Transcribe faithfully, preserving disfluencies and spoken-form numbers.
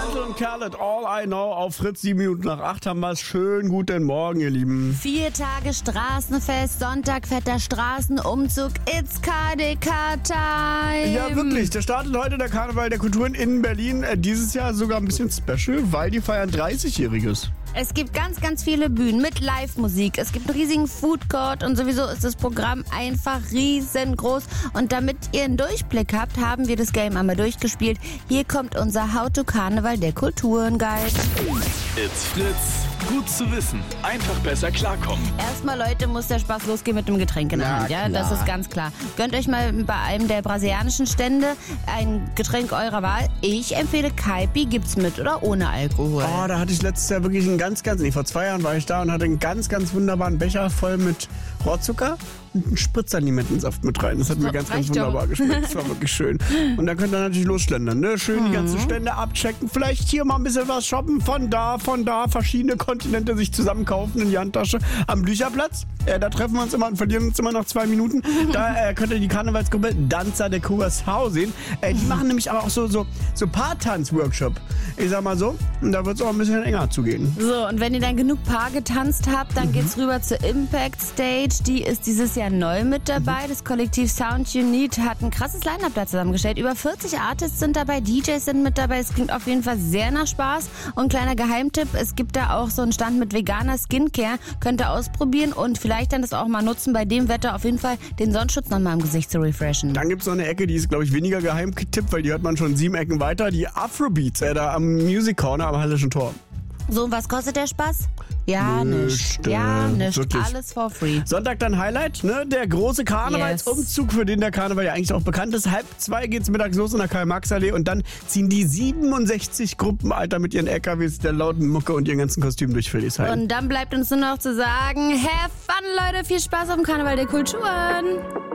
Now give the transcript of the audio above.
Instrumental und Khaled, All I Know auf Fritz. Sieben Minuten nach acht haben wir es. Schön guten Morgen, ihr Lieben. Vier Tage Straßenfest, Sonntag fetter Straßenumzug. It's K D K-Time. Ja, wirklich. Da startet heute der Karneval der Kulturen in Berlin. Äh, dieses Jahr sogar ein bisschen special, weil die feiern dreißigjähriges. Es gibt ganz, ganz viele Bühnen mit Live-Musik. Es gibt einen riesigen Food Court und sowieso ist das Programm einfach riesengroß. Und damit ihr einen Durchblick habt, haben wir das Game einmal durchgespielt. Hier kommt unser How-to-Karneval der Kulturen-Guide. It's Fritz. Gut zu wissen. Einfach besser klarkommen. Erstmal, Leute, muss der Spaß losgehen mit einem Getränk in der Na Hand. Ja, klar. das ist ganz klar. Gönnt euch mal bei einem der brasilianischen Stände ein Getränk eurer Wahl. Ich empfehle Kaipi. Gibt's mit oder ohne Alkohol? Oh, da hatte ich letztes Jahr wirklich einen ganz, ganz, nee, vor zwei Jahren war ich da und hatte einen ganz, ganz wunderbaren Becher voll mit Rohrzucker und einen Spritzer-Limettensaft mit rein. Das hat mir ganz, ganz reicht wunderbar doch. geschmeckt. Das war wirklich schön. Und dann könnt ihr natürlich losschlendern, ne? Schön die ganzen Stände abchecken. Vielleicht hier mal ein bisschen was shoppen. Von da, von da. Verschiedene Kontinente sich zusammenkaufen in die Handtasche. Am Blücherplatz. Äh, da treffen wir uns immer und verlieren uns immer nach zwei Minuten. Da äh, könnt ihr die Karnevalsgruppe Danza de Curaçao sehen. Äh, die machen nämlich aber auch so, so, so Paartanz-Workshop. Ich sag mal so. Und da wird es auch ein bisschen enger zugehen. So, und wenn ihr dann genug Paar getanzt habt, dann geht's rüber zur Impact Stage. Die ist dieses Jahr neu mit dabei. Das Kollektiv Sound Unit hat ein krasses Line-Up da zusammengestellt. Über vierzig Artists sind dabei, D Js sind mit dabei. Es klingt auf jeden Fall sehr nach Spaß. Und kleiner Geheimtipp, es gibt da auch so einen Stand mit veganer Skincare. Könnt ihr ausprobieren und vielleicht dann das auch mal nutzen, bei dem Wetter auf jeden Fall den Sonnenschutz nochmal im Gesicht zu refreshen. Dann gibt es noch eine Ecke, die ist, glaube ich, weniger Geheimtipp, weil die hört man schon sieben Ecken weiter. Die Afrobeats, äh, da am Music Corner am Hallischen Tor. So, und was kostet der Spaß? Ja, Nischt, nichts. Ja, äh, nichts. wirklich. Alles for free. Sonntag dann Highlight, ne? Der große Karnevalsumzug, für den der Karneval ja eigentlich auch bekannt ist. Halb zwei geht's mittags los in der Karl-Marx-Allee und dann ziehen die siebenundsechzig Gruppen, Alter, mit ihren L K Ws, der lauten Mucke und ihren ganzen Kostümen durch Friedrichshain. Und dann bleibt uns nur noch zu sagen, have fun, Leute. Viel Spaß auf dem Karneval der Kulturen.